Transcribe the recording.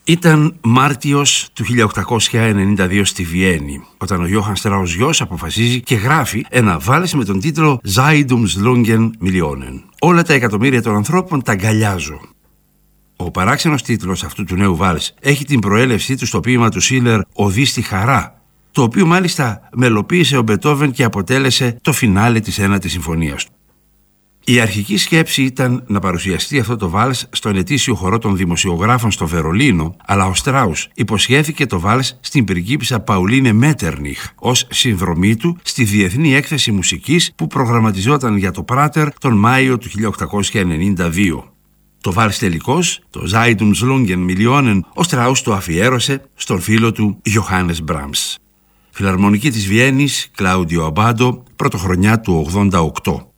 Ήταν Μάρτιος του 1892 στη Βιέννη, όταν ο Γιώχαν Στράους γιος αποφασίζει και γράφει ένα βάλς με τον τίτλο «Zeitungslungen Millionen». Όλα τα εκατομμύρια των ανθρώπων τα αγκαλιάζω. Ο παράξενος τίτλος αυτού του νέου βάλς έχει την προέλευσή του στο ποίημα του Σίλερ «Οδή στη χαρά», το οποίο μάλιστα μελοποίησε ο Μπετόβεν και αποτέλεσε το φινάλε της ένατης συμφωνίας του. Η αρχική σκέψη ήταν να παρουσιαστεί αυτό το βάλς στον ετήσιο χορό των δημοσιογράφων στο Βερολίνο, αλλά ο Στράους υποσχέθηκε το βάλς στην πριγκίπισσα Παουλίνε Μέττερνιχ ως συνδρομή του στη Διεθνή Έκθεση Μουσικής που προγραμματιζόταν για το Πράτερ τον Μάιο του 1892. Το βάλς τελικώς, το «Zeitungslungen Millionen», ο Στράους το αφιέρωσε στον φίλο του Johannes Brahms. Φιλαρμονική της Βιέννης, Κλάουδιο Αμπάντο, πρωτοχρονιά του 88.